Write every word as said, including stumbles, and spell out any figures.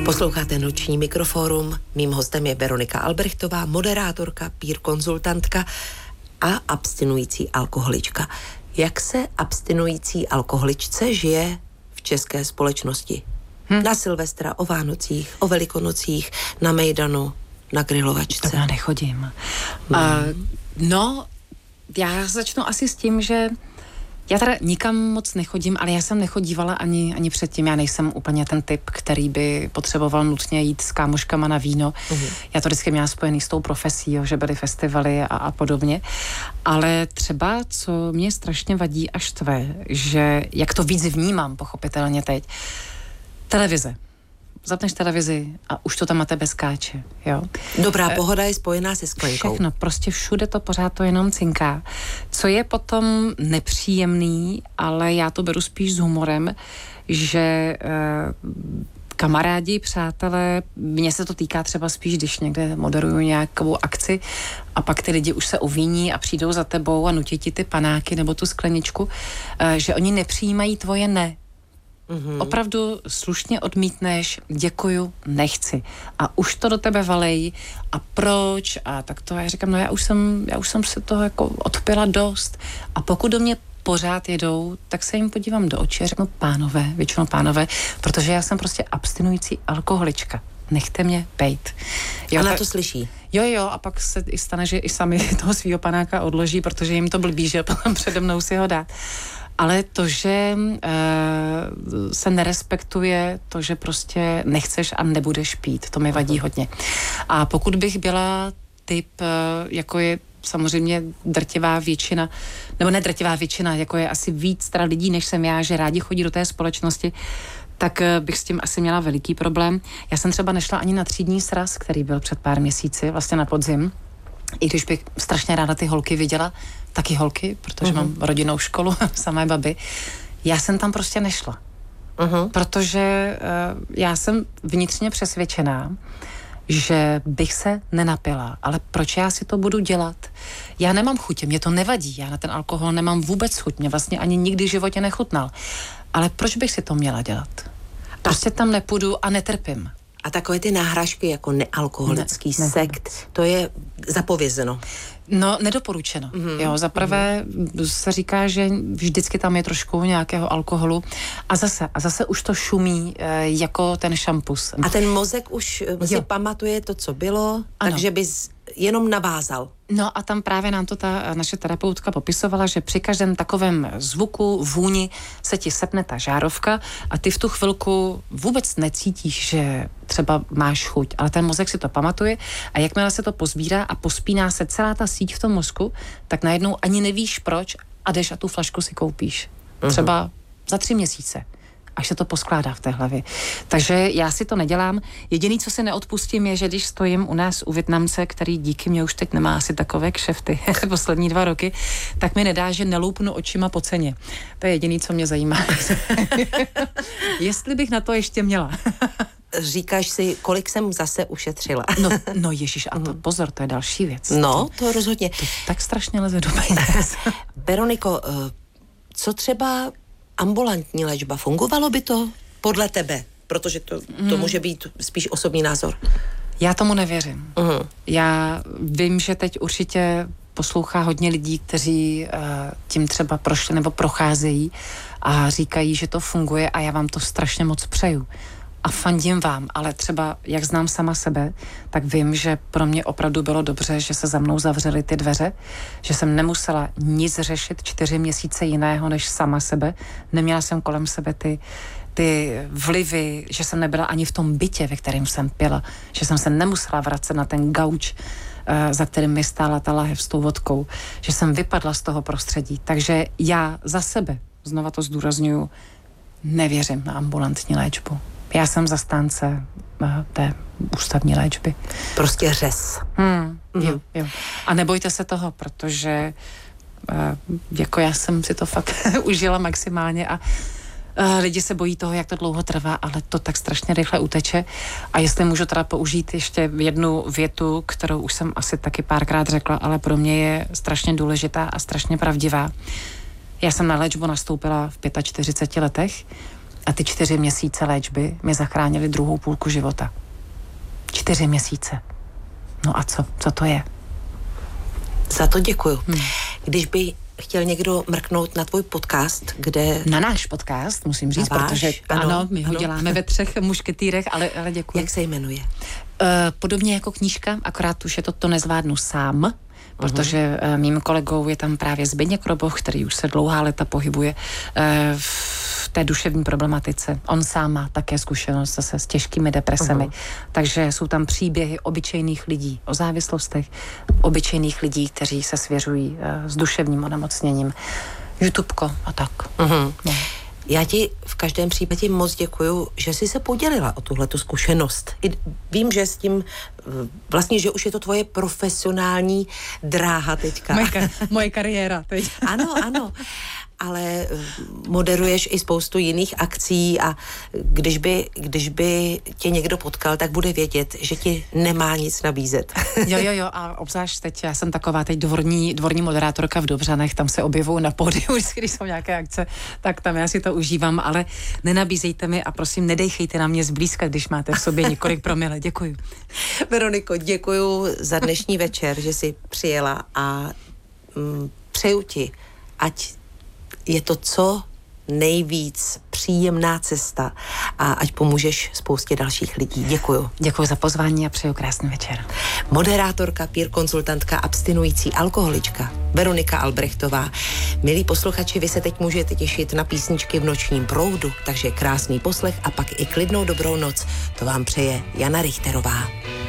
Posloucháte Noční mikroforum. Mým hostem je Veronika Albrechtová, moderátorka, peer konzultantka a abstinující alkoholička. Jak se abstinující alkoholičce žije v české společnosti? Hm? Na Silvestra, o Vánocích, o Velikonocích, na mejdanu, na grilovačce. To já nechodím. Hmm. Uh, no, já začnu asi s tím, že já teda nikam moc nechodím, ale já jsem nechodívala ani, ani předtím. Já nejsem úplně ten typ, který by potřeboval nutně jít s kámoškama na víno. Uh-huh. Já to vždycky měla spojený s tou profesí, jo, že byly festivaly a, a podobně. Ale třeba, co mě strašně vadí a štve, že jak to víc vnímám, pochopitelně teď, televize. Zapneš televizi a už to tam na tebe skáče, jo. Dobrá pohoda je spojená se sklenkou. Všechno, prostě všude to pořád to jenom cinká. Co je potom nepříjemný, ale já to beru spíš s humorem, že eh, kamarádi, přátelé, mně se to týká třeba spíš, když někde moderuju nějakou akci a pak ty lidi už se uvíní a přijdou za tebou a nutí ti ty panáky nebo tu skleničku, eh, že oni nepřijímají tvoje ne. Mm-hmm. Opravdu slušně odmítneš, děkuju, nechci. A už to do tebe valej a proč a tak to. A já říkám, no já už jsem, já už jsem se toho jako odpila dost. A pokud do mě pořád jedou, tak se jim podívám do očí a řeknu pánové, většinou pánové, protože já jsem prostě abstinující alkoholička. Nechte mě bejt. Jo, a na to slyší. Jo, jo, a pak se i stane, že i sami toho svýho panáka odloží, protože jim to blbý, že potom přede mnou si ho dát. Ale to, že e, se nerespektuje, to, že prostě nechceš a nebudeš pít, to mi vadí hodně. A pokud bych byla typ, e, jako je samozřejmě drtivá většina, nebo ne drtivá většina, jako je asi víc teda lidí, než jsem já, že rádi chodí do té společnosti, tak bych s tím asi měla veliký problém. Já jsem třeba nešla ani na třídní sraz, který byl před pár měsíci, vlastně na podzim, i když bych strašně ráda ty holky viděla, taky holky, protože uh-huh. mám rodinnou školu, samé baby. Já jsem tam prostě nešla. Uh-huh. Protože uh, já jsem vnitřně přesvědčená, že bych se nenapila, ale proč já si to budu dělat? Já nemám chuť, mě to nevadí, já na ten alkohol nemám vůbec chuť, mě vlastně ani nikdy v životě nechutnal. Ale proč bych si to měla dělat? Prostě tam nepůjdu a netrpím. A takové ty náhražky jako nealkoholický ne, sekt, ne. To je zapovězeno. No, nedoporučeno. Mm-hmm. Jo, zaprvé mm-hmm. se říká, že vždycky tam je trošku nějakého alkoholu a zase, a zase už to šumí e, jako ten šampus. A ten mozek už si pamatuje to, co bylo, ano. Takže bys jenom navázal. No a tam právě nám to ta naše terapeutka popisovala, že při každém takovém zvuku, vůni se ti sepne ta žárovka a ty v tu chvilku vůbec necítíš, že třeba máš chuť, ale ten mozek si to pamatuje a jakmile se to pozbírá a pospíná se celá ta síť v tom mozku, tak najednou ani nevíš proč a jdeš a tu flašku si koupíš. Uh-huh. Třeba za tři měsíce. Až se to poskládá v té hlavě. Takže já si to nedělám. Jediný, co si neodpustím, je, že když stojím u nás u Vietnamce, který díky mě už teď nemá asi takové kšefty poslední dva roky, tak mi nedá, že neloupnu očima po ceně. To je jediný, co mě zajímá. Jestli bych na to ještě měla. Říkáš si, kolik jsem zase ušetřila. No, no ježiš, a to pozor, to je další věc. No, to, to rozhodně. To tak strašně leze do peněz. Veroniko, co třeba ambulantní léčba, fungovalo by to podle tebe? Protože to, to hmm. může být spíš osobní názor. Já tomu nevěřím. Uh-huh. Já vím, že teď určitě poslouchá hodně lidí, kteří uh, tím třeba prošli nebo procházejí a říkají, že to funguje a já vám to strašně moc přeju. A fandím vám, ale třeba, jak znám sama sebe, tak vím, že pro mě opravdu bylo dobře, že se za mnou zavřely ty dveře, že jsem nemusela nic řešit čtyři měsíce jiného než sama sebe. Neměla jsem kolem sebe ty, ty vlivy, že jsem nebyla ani v tom bytě, ve kterém jsem pila, že jsem se nemusela vracet na ten gauč, za kterým mi stála ta lahev s tou vodkou, že jsem vypadla z toho prostředí. Takže já za sebe, znova to zdůrazňuju, nevěřím na ambulantní léčbu. Já jsem zastánce té ústavní léčby. Prostě řez. Hmm, mm. jo, jo. A nebojte se toho, protože uh, jako já jsem si to fakt užila maximálně a uh, lidi se bojí toho, jak to dlouho trvá, ale to tak strašně rychle uteče. A jestli můžu teda použít ještě jednu větu, kterou už jsem asi taky párkrát řekla, ale pro mě je strašně důležitá a strašně pravdivá. Já jsem na léčbu nastoupila v čtyřiceti pěti letech A ty čtyři měsíce léčby mi zachránily druhou půlku života. Čtyři měsíce. No a co? Co to je? Za to děkuju. Hmm. Když by chtěl někdo mrknout na tvůj podcast, kde... Na náš podcast, musím říct, váš, protože ano, ano my ho ano. děláme ve třech mušketýrech, ale, ale děkuji. Jak se jmenuje? Uh, podobně jako knížka, akorát už je to To nezvládnu sám, protože uh, mým kolegou je tam právě Zbyněk Roboch, který už se dlouhá léta pohybuje uh, v té duševní problematice. On sám má také zkušenost zase s těžkými depresemi, uh-huh. takže jsou tam příběhy obyčejných lidí o závislostech, obyčejných lidí, kteří se svěřují uh, s duševním onemocněním. YouTubeko a tak. Uh-huh. No. Já ti v každém případě moc děkuju, že jsi se podělila o tuhletu zkušenost. I vím, že s tím vlastně, že už je to tvoje profesionální dráha teďka. Moje, kar- moje kariéra teď. Ano, ano. Ale moderuješ i spoustu jiných akcí a když by, když by tě někdo potkal, tak bude vědět, že ti nemá nic nabízet. Jo, jo, jo, a obzvlášť teď, já jsem taková teď dvorní, dvorní moderátorka v Dobřanech, tam se objevuju na pódiu, když jsou nějaké akce, tak tam já si to užívám, ale nenabízejte mi a prosím, nedejchejte na mě zblízka, když máte v sobě několik promile. Děkuju. Veroniko, děkuju za dnešní večer, že jsi přijela a mm, přeju ti, ať je to co nejvíc příjemná cesta a ať pomůžeš spoustě dalších lidí. Děkuju. Děkuji za pozvání a přeju krásný večer. Moderátorka, peer konzultantka, abstinující alkoholička Veronika Albrechtová. Milí posluchači, vy se teď můžete těšit na písničky v nočním proudu, takže krásný poslech a pak i klidnou dobrou noc. To vám přeje Jana Richterová.